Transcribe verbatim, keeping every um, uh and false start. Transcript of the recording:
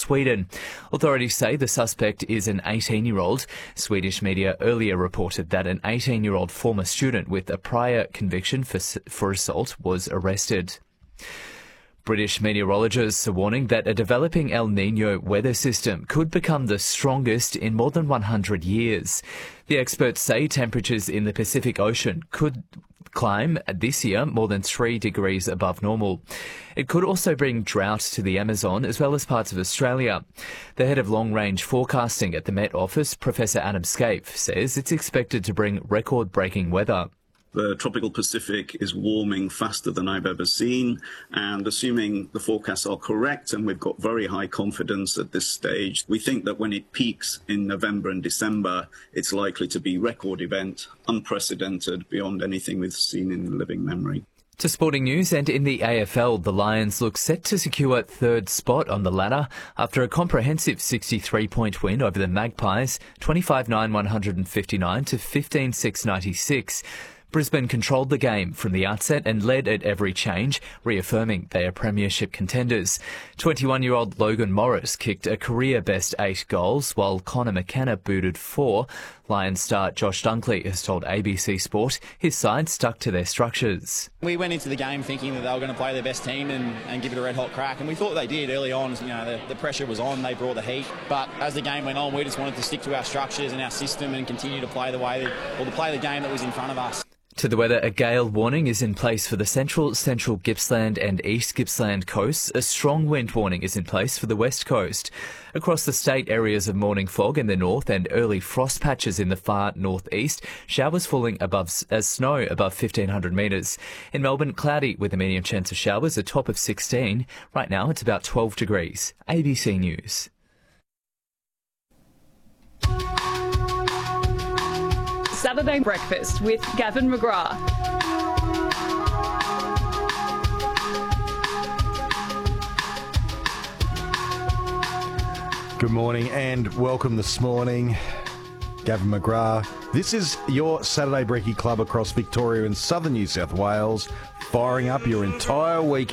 Sweden. Authorities say the suspect is an eighteen-year-old. Swedish media earlier reported that an eighteen-year-old former student with a prior conviction for, for assault was arrested. British meteorologists are warning that a developing El Niño weather system could become the strongest in more than one hundred years. The experts say temperatures in the Pacific Ocean could climb this year more than three degrees above normal. It could also bring drought to the Amazon as well as parts of Australia. The head of long-range forecasting at the Met Office, Professor Adam Scaife, says it's expected to bring record-breaking weather. The tropical Pacific is warming faster than I've ever seen, and assuming the forecasts are correct, and we've got very high confidence at this stage, we think that when it peaks in November and December, it's likely to be record event, unprecedented, beyond anything we've seen in living memory. To sporting news, and in the A F L, the Lions look set to secure third spot on the ladder after a comprehensive sixty-three point win over the Magpies, twenty-five nine one fifty-nine to fifteen six ninety-six. Brisbane controlled the game from the outset and led at every change, reaffirming they are premiership contenders. twenty-one-year-old Logan Morris kicked a career-best eight goals, while Connor McKenna booted four. Lions star Josh Dunkley has told A B C Sport his side stuck to their structures. We went into the game thinking that they were going to play their best team and, and give it a red-hot crack, and we thought they did early on. You know, the, the pressure was on, they brought the heat, but as the game went on, we just wanted to stick to our structures and our system and continue to play the way, that, or to play the game that was in front of us. To the weather, a gale warning is in place for the central, central Gippsland and east Gippsland coasts. A strong wind warning is in place for the west coast. Across the state, areas of morning fog in the north and early frost patches in the far northeast. Showers falling above as snow above fifteen hundred metres. In Melbourne, cloudy with a medium chance of showers, a top of sixteen. Right now, it's about twelve degrees. A B C News. Saturday Breakfast with Gavin McGrath. Good morning and welcome this morning. Gavin McGrath. This is your Saturday Brekkie Club across Victoria and southern New South Wales, firing up your entire weekend.